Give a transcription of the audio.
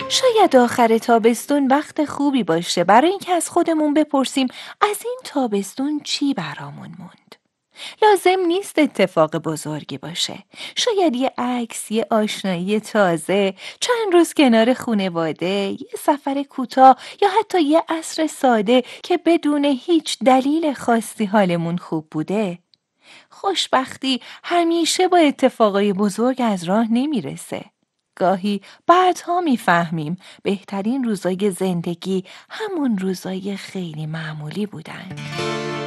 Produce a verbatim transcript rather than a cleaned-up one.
شاید آخر تابستون وقت خوبی باشه برای اینکه از خودمون بپرسیم از این تابستون چی برامون موند. لازم نیست اتفاق بزرگی باشه. شاید یه عکس، یه آشنایی تازه، چند روز کنار خونواده، یه سفر کوتاه یا حتی یه عصر ساده که بدون هیچ دلیل خاصی حالمون خوب بوده. خوشبختی همیشه با اتفاقای بزرگ از راه نمیرسه. گاهی بعدها میفهمیم بهترین روزای زندگی همون روزای خیلی معمولی بودن.